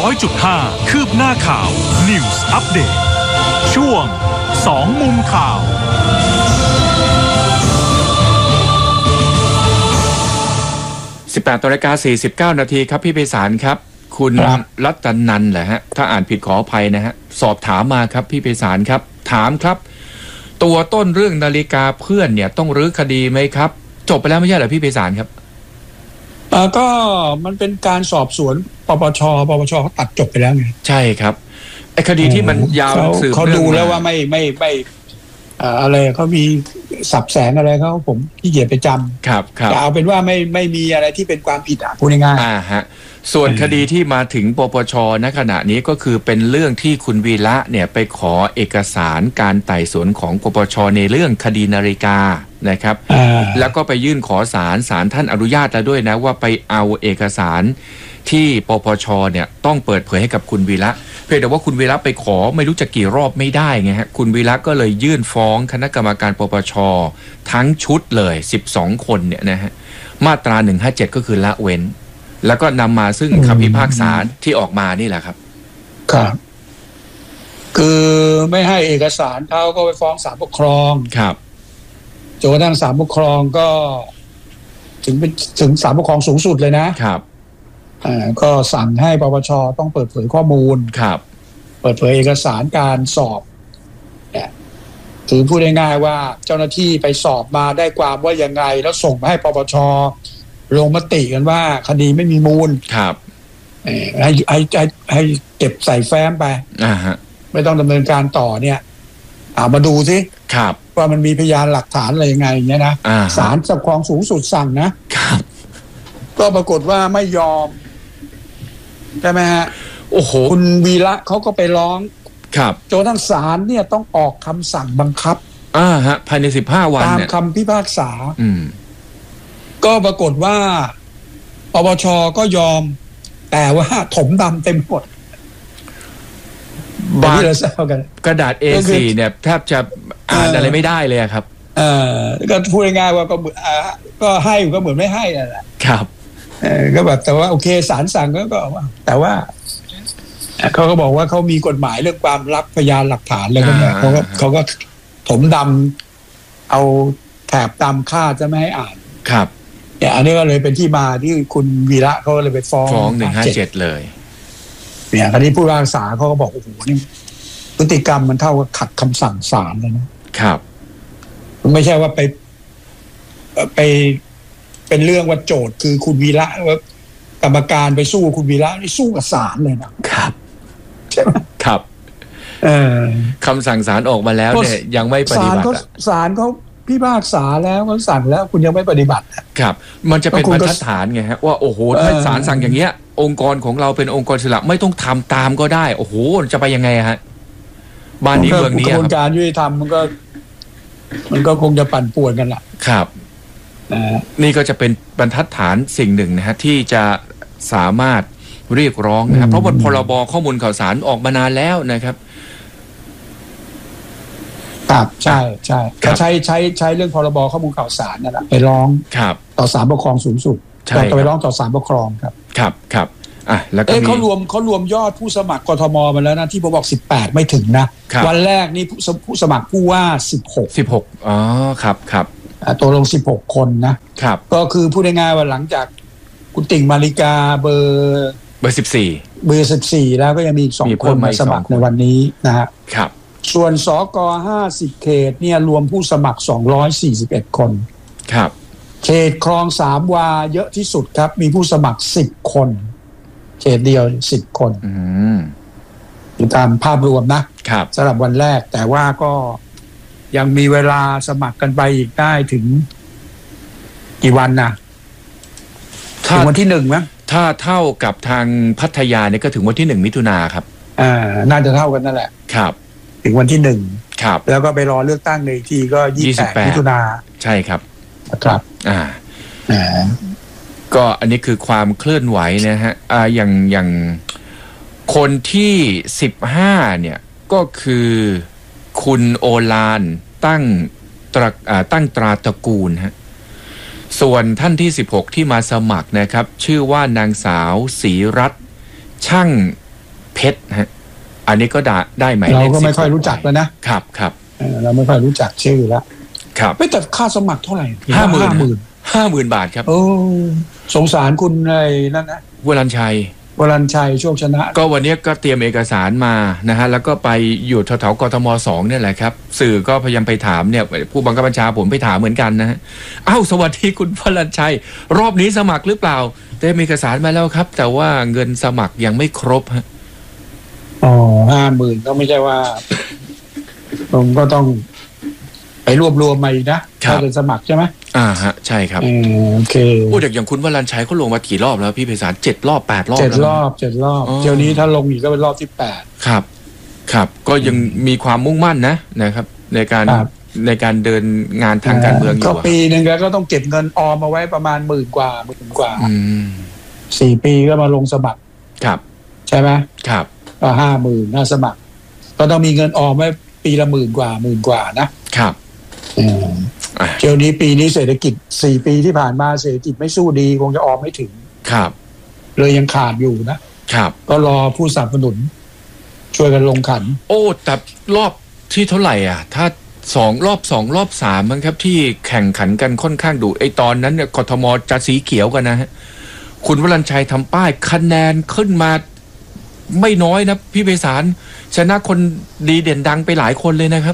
100.5 คืบหน้าข่าว News Update ช่วง2มุมข่าว 18:49 นาทีครับพี่ไพศาลครับคุณรัตนันท์เหรอฮะถ้าอ่านผิดขออภัยนะฮะสอบถามมาครับพี่ไพศาลครับถามครับตัวต้นเรื่องนาฬิกาเพื่อนเนี่ยต้องรื้อคดีไหมครับจบไปแล้วไม่ใช่เหรอพี่ไพศาลครับก็มันเป็นการสอบสวนปปชเขาตัดจบไปแล้วไงใช่ครับไอ้คดีที่มันยาวสืบเขาดูแล้วว่าไม่อะไรเขามีสับแสงอะไรเขาผมขี้เกียจไปจำครับแต่เอาเป็นว่าไม่มีอะไรที่เป็นความผิดพูดง่ายๆฮะส่วนคดีที่มาถึงปปชณขณะนี้ก็คือเป็นเรื่องที่คุณวีระเนี่ยไปขอเอกสารการไต่สวนของปปชในเรื่องคดีนาฬิกานะครับแล้วก็ไปยื่นขอศาลท่านอนุญาตแล้วด้วยนะว่าไปเอาเอกสารที่ปปชเนี่ยต้องเปิดเผยให้กับคุณวีระเพียงแต่ว่าคุณวีระไปขอไม่รู้จะกี่รอบไม่ได้ไงฮะคุณวีระก็เลยยื่นฟ้องคณะกรรมการปปชทั้งชุดเลย12คนเนี่ยนะฮะมาตรา157ก็คือละเว้นแล้วก็นำมาซึ่งคำพิพากษาที่ออกมานี่แหละครับครับคือไม่ให้เอกสารเขาก็ไปฟ้องศาลปกครองครับจนกระทั่งศาลปกครองก็ถึงศาลปกครองสูงสุดเลยนะครับก็สั่งให้ปปชต้องเปิดเผยข้อมูลครับเปิดเผยเอกสารการสอบเนี่ยถือพูดง่ายๆว่าเจ้าหน้าที่ไปสอบมาได้ความว่ายังไงแล้วส่งมาให้ปปชลงมติกันว่าคดีไม่มีมูลครับให้เก็บใส่แฟ้มไปไม่ต้องดำเนินการต่อเนี่ยมาดูสิครับว่ามันมีพยานหลักฐานอะไรยังไงอย่างเงี้ยนะศาลปกครองสูงสุดสั่งนะครับก็ปรากฏว่าไม่ยอมใช่ไหมฮะโอ้โหคุณวีระเขาก็ไปร้องครับจนทั้งศาลเนี่ยต้องออกคำสั่งบังคับฮะภายใน15 วันตามคำพิพากษาก็ปรากฏว่าปปชก็ยอมแต่ว่าถมดำเต็มหมดที่เราแซวกันกระดาษ A4 เนี่ยแทบจะอ่านอะไรไม่ได้เลยครับก็พูดง่ายๆว่าก็ให้ก็เหมือนไม่ให้นั่นแหละครับก็แบบแต่ว่าโอเคศาลสั่งก็แต่ว่าเขาก็บอกว่าเขามีกฎหมายเรื่องความลับพยานหลักฐานอะไรก็เนี่ยเขาก็ถมดำเอาแถบดำค่าจะไม่ให้อ่านครับเนี่ยอันนี้ก็เลยเป็นที่มาที่คุณวีระเขาเลยไปฟ้อง 157เลยเนี่ยคดีผู้พิพากษาเขาก็บอกโอ้โหนี่พฤติกรรมมันเท่ากับขัดคำสั่งศาลเลยนะครับไม่ใช่ว่าไปเป็นเรื่องว่าโจทย์คือคุณวีระว่ากรรมการไปสู้คุณวีระนี่สู้กับศาลเลยนะครับใช่ไหมครับคำสั่งศาลออกมาแล้วเนี่ยยังไม่ปฏิบัติศาลเขาพิพากษาแล้วเขาสั่งแล้วคุณยังไม่ปฏิบัติครับมันจะเป็นบรรทัดฐานไงฮะว่าโอ้โหถ้าศาลสั่งอย่างเงี้ยองค์กรของเราเป็นองค์กรอิสระไม่ต้องทำตามก็ได้โอ้โหจะไปยังไงฮะบ้านนี้เมืองนี้กระบวนการยุติธรรมมันก็คงจะปั่นป่วนกันแหละครับนี่ก็จะเป็นบรรทัดฐานสิ่งหนึ่งนะฮะที่จะสามารถเรียกร้องนะครับเพราะว่าพรบข้อมูลข่าวสารออกมานานแล้วนะครับครับใช่ก็ใช้เรื่องพรบข้อมูลข่าวสารนั่นแหละไปร้องต่อศาลปกครองสูงสุดไปร้องต่อศาลปกครองครับแล้วก็เขารวมยอดผู้สมัครกทมมาแล้วนะที่ผมบอก18ไม่ถึงนะวันแรกนี่ผู้สมัครผู้ว่า16 อ๋อครับตัวลง16คนนะครับก็คือพูดง่ายๆว่าหลังจากคุณติ่งมาริกาเบอร์14แล้วก็ยังมีอีก2คนมาสมัครในวันนี้นะฮะครับส่วนสก50เขตเนี่ยรวมผู้สมัคร241คนครับเขตคลอง3วาเยอะที่สุดครับมีผู้สมัคร10คนเขตเดียว10คนอยู่ตามภาพรวมนะครับสำหรับวันแรกแต่ว่าก็ยังมีเวลาสมัครกันไปอีกได้ถึงกี่วันนะถึงวันที่1มั้ยถ้าเท่ากับทางพัทยาเนี่ยก็ถึงวันที่1มิถุนายนครับน่าจะเท่ากันนั่นแหละครับถึงวันที่1 ครับแล้วก็ไปรอเลือกตั้งในทีก็28มิถุนายนใช่ครับครับก็อันนี้คือความเคลื่อนไหวนะฮะอย่างคนที่15เนี่ยก็คือคุณโอฬารตั้งตราตระกูลฮะส่วนท่านที่16ที่มาสมัครนะครับชื่อว่านางสาวศรีรัตน์ช่างเพชรฮะอันนี้ก็ได้หมายเลขเราก็ไม่ค่อยรู้จักแล้วนะครับเราไม่ค่อยรู้จักชื่อแล้วครับไม่แต่ค่าสมัครเท่าไหร่ 50,000 บาทครับโอ้สงสารคุณอะไรนั่นนะวรัญชัยโชคชนะก็วันนี้ก็เตรียมเอกสารมานะฮะแล้วก็ไปอยู่แถวๆกทม2เนี่ยแหละครับสื่อก็พยายามไปถามเนี่ยผู้บังคับบัญชาผมไปถามเหมือนกันนะฮะสวัสดีคุณวรัญชัยรอบนี้สมัครหรือเปล่าเตรียมเอกสารมาแล้วครับแต่ว่าเงินสมัครยังไม่ครบฮะ 50,000ก็ไม่ใช่ว่าผมก็ต้องไปรวบรวมมาอีกนะถ้าเป็นสมัครใช่ไหมฮะใช่ครับโอเคอย่างคุณวรัญชัยเขาลงมากี่รอบแล้วพี่ไพศาล7 รอบ 8 รอบ 7 รอบเดี๋ยวนี้ถ้าลงอีกก็เป็นรอบที่8 ครับก็ยังมีความมุ่งมั่นนะครับในการเดินงานทางการเมืองอยู่ก็ปีนึงก็ต้องเก็บเงินออมมาไว้ประมาณ10,000 กว่า4 ปีก็มาลงสมัครครับใช่ไหมครับก็50,000น่าสมัครก็ต้องมีเงินออมไว้ปีละ10,000 กว่านะครับเดี๋ยวนี้ปีนี้เศรษฐกิจ4 ปีที่ผ่านมาเศรษฐกิจไม่สู้ดีคงจะออมไม่ถึงครับเลยยังขาดอยู่นะครับก็รอผู้สนับสนุนช่วยกันลงขันแต่รอบที่เท่าไหร่ถ้า2 รอบ 2 รอบ 3มั้งครับที่แข่งขันกันค่อนข้างดุตอนนั้นเนี่ยกทมจะสีเขียวกันนะฮะคุณวรัญชัยทำป้ายคะแนนขึ้นมาไม่น้อยนะพี่ไพศาลชนะคนดีเด่นดังไปหลายคนเลยนะครับ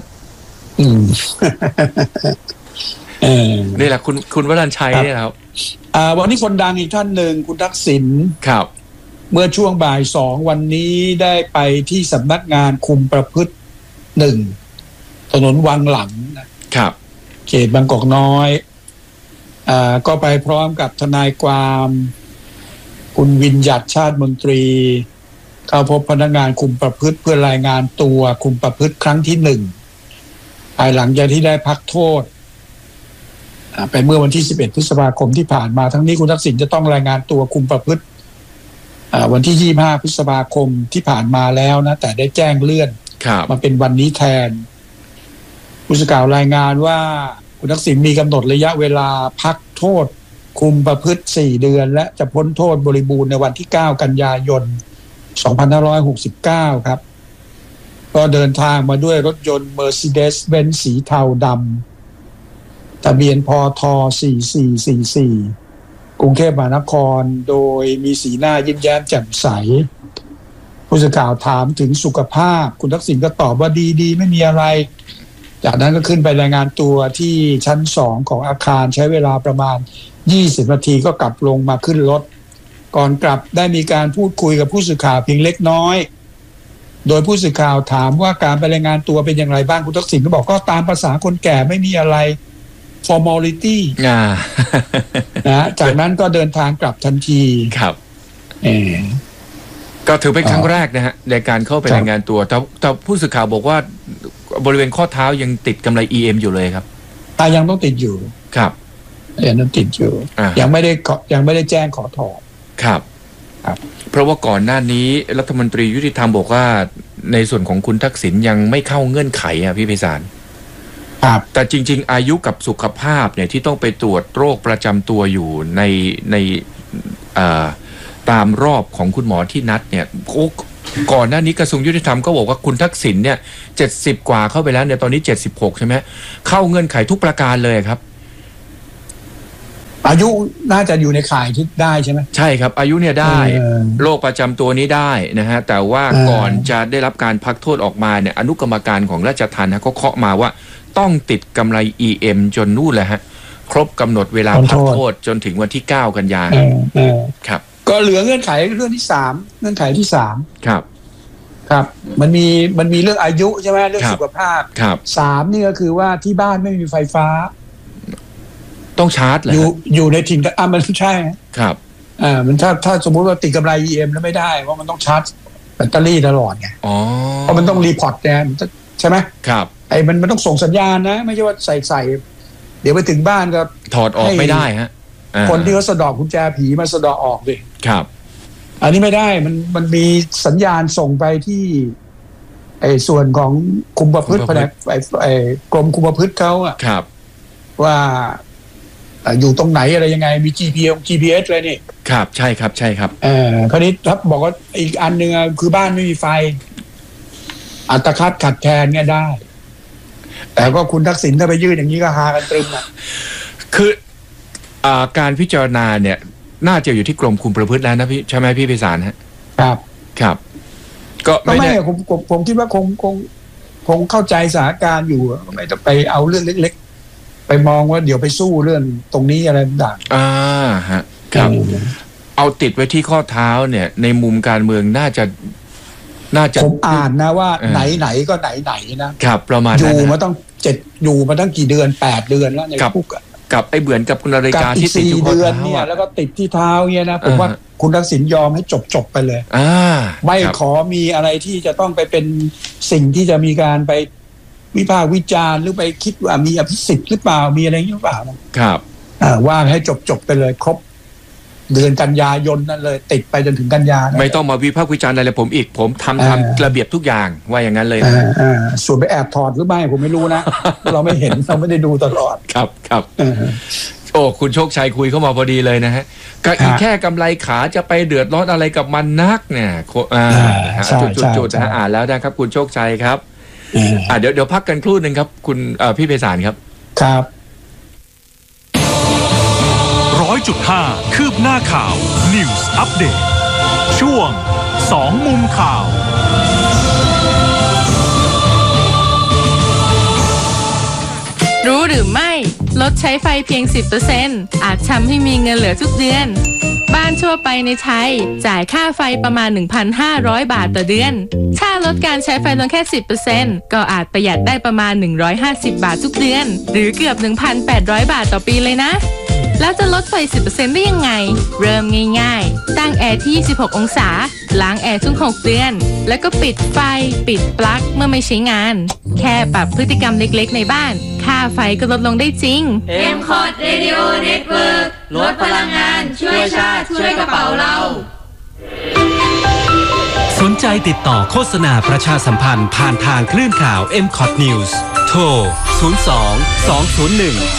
นี่แหละคุณวรัญชัยเนี่ยครับวันนี้คนดังอีกท่านหนึ่งคุณทักษิณครับเมื่อช่วงบ่าย 2วันนี้ได้ไปที่สำนักงานคุมประพฤติ1ถนนวังหลังครับเขตบางกอกน้อยก็ไปพร้อมกับทนายความคุณวิญญัติชาติมนตรีเข้าพบพนักงานคุมประพฤติเพื่อรายงานตัวคุมประพฤติครั้งที่1ภายหลังจากที่ได้พักโทษไปเมื่อวันที่11 พฤษภาคมที่ผ่านมาทั้งนี้คุณทักษิณจะต้องรายงานตัวคุมประพฤติวันที่25 พฤษภาคมที่ผ่านมาแล้วนะแต่ได้แจ้งเลื่อนมาเป็นวันนี้แทนผู้สื่อข่าวรายงานว่าคุณทักษิณมีกำหนดระยะเวลาพักโทษคุมประพฤติ4 เดือนและจะพ้นโทษบริบูรณ์ในวันที่9 กันยายน 2569ครับก็เดินทางมาด้วยรถยนต์ Mercedes-Benz สีเทาดำทะเบียนพท4444กรุงเทพมหานครโดยมีสีหน้ายิ้มแย้มแจ่มใสผู้สื่อข่าวถามถึงสุขภาพคุณทักษิณก็ตอบว่าดีไม่มีอะไรจากนั้นก็ขึ้นไปรายงานตัวที่ชั้น2ของอาคารใช้เวลาประมาณ20 นาทีก็กลับลงมาขึ้นรถก่อนกลับได้มีการพูดคุยกับผู้สื่อข่าวเพียงเล็กน้อยโดยผู้สื่อข่าวถามว่าการไปรายงานตัวเป็นอย่างไรบ้างคุณทักษิณก็บอกก็ตามภาษาคนแก่ไม่มีอะไร formality นะจากนั้นก็เดินทางกลับทันทีครับก็ถือเป็นครั้งแรกนะฮะในการเข้าไปรายงานตัวแต่ผู้สื่อข่าวบอกว่าบริเวณข้อเท้ายังติดกำไร EM อยู่เลยครับยังต้องติดอยู่ครับยังต้องติดอยู่ยังไม่ได้แจ้งขอถอนครับเพราะว่าก่อนหน้านี้รัฐมนตรียุติธรรมบอกว่าในส่วนของคุณทักษิณยังไม่เข้าเงื่อนไขพี่ไพศาลแต่จริงๆอายุกับสุขภาพเนี่ยที่ต้องไปตรวจโรคประจำตัวอยู่ในตามรอบของคุณหมอที่นัดเนี่ยก่อนหน้านี้กระทรวงยุติธรรมก็บอกว่าคุณทักษิณเนี่ย70 กว่าเข้าไปแล้วเนี่ยตอนนี้76ใช่ไหมเข้าเงื่อนไขทุกประการเลยครับอายุน่าจะอยู่ในข่ายที่ได้ใช่ไหมใช่ครับอายุเนี่ยได้โรคประจำตัวนี้ได้นะฮะแต่ว่าก่อนจะได้รับการพักโทษออกมาเนี่ยอนุกรรมการของราชทัณฑ์เขาเคาะมาว่าต้องติดกำไร EM จนนู่นแหละฮะครบกำหนดเวลาพักโทษจนถึงวันที่9 กันยายนครับก็เหลือเงื่อนไขเรื่องที่3เงื่อนไขที่3ครับมันมีเรื่องอายุใช่ไหมเรื่องสุขภาพ3นี่ก็คือว่าที่บ้านไม่มีไฟฟ้าต้องชาร์จเลยอยู่ในถิ่นมันใช่ครับมันถ้าสมมุติว่าติดกำไร EM แล้วไม่ได้เพราะมันต้องชาร์จแบตเตอรี่ตลอดไงเพราะมันต้องรีพอร์ตแกนใช่ไหมครับมันต้องส่งสัญญาณนะไม่ใช่ว่าใส่เดี๋ยวไปถึงบ้านก็ถอดออกไม่ได้ฮะคนที่เขาสะดอกกุญแจผีมาสะดอกออกดิครับอันนี้ไม่ได้มันมีสัญญาณส่งไปที่ส่วนของคุมประพฤติแผนกกรมคุมประพฤติเขาครับว่าอยู่ตรงไหนอะไรยังไงมี GPS เลยนี่ครับใช่ครับใช่ครับคราวนี้ครับบอกว่าอีกอันหนึ่งคือบ้านไม่มีไฟอัตคัดขัดแคลนเนี่ยได้แต่ก็คุณทักษิณถ้าไปยื่นอย่างนี้ก็หากันตรึมคือการพิจารณาเนี่ยน่าจะอยู่ที่กรมคุมประพฤติแล้วนะพี่ใช่ไหมพี่ไพศาลฮะครับก็ไม่ผมคิดว่าคงเข้าใจสถานการณ์อยู่ไม่ต้องไปเอาเรื่องเล็กๆไปมองว่าเดี๋ยวไปสู้เรื่องตรงนี้อะไรต่างฮะครับเอาติดไว้ที่ข้อเท้าเนี่ยในมุมการเมืองน่าจะผมอ่านนะว่าไหนก็ไหนนะครับประมาณอยู่มาต้องอยู่มาตั้งกี่เดือน8 เดือนแล้วในคุกกับไอ้เบือนกับคุณนาฬิกาที่ติดที่เดือนเนี่ยแล้วก็ติดที่เท้าเนี่ยนะผมว่าคุณทักษิณยอมให้จบไปเลยไม่ขอมีอะไรที่จะต้องไปเป็นสิ่งที่จะมีการไปวิพากษ์วิจารณ์หรือไปคิดว่ามีอภิสิทธิ์หรือเปล่ามีอะไรหรือเปล่าครับว่าให้จบไปเลยครบเดือนกันยายนนั่นเลยติดไปจนถึงกันยาไม่ต้องมาวิพากษ์วิจารณ์อะไรผมอีกผมทำระเบียบทุกอย่างว่าอย่างนั้นเลยส่วนไปแอบถอดหรือไม่ผมไม่รู้นะ เราไม่เห็นเราไม่ได้ดูตลอดครับโอ้คุณโชคชัยคุยเข้ามาพอดีเลยนะฮะก็อีกแค่กำไรขาจะไปเดือดร้อนอะไรกับมันนักเนี่ยจุดอ่านแล้วนะครับคุณโชคชัยครับเดี๋ยวพักกันครู่นึงครับคุณพี่ไพศาลครับครับ 100.5 คืบหน้าข่าว News Update ช่วง2 มุมข่าวรู้หรือไม่ลดใช้ไฟเพียง 10% อาจทำให้มีเงินเหลือทุกเดือนบ้านทั่วไปในไทยจ่ายค่าไฟประมาณ 1,500 บาทต่อเดือนถ้าลดการใช้ไฟลงแค่ 10% ก็อาจประหยัดได้ประมาณ150 บาททุกเดือนหรือเกือบ 1,800 บาทต่อปีเลยนะแล้วจะลดไฟ 10% ได้ยังไงเริ่มง่ายๆตั้งแอร์ที่26 องศาล้างแอร์ทุก6 เดือนแล้วก็ปิดไฟปิดปลั๊กเมื่อไม่ใช้งานแค่ปรับพฤติกรรมเล็กๆในบ้านค่าไฟก็ลดลงได้จริง M-Cod Radio Network ลดพลังงานช่วยชาติช่วยกระเป๋าเราสนใจติดต่อโฆษณาประชาสัมพันธ์ผ่านทางคลื่นข่าว M-Cod News โทร 02 201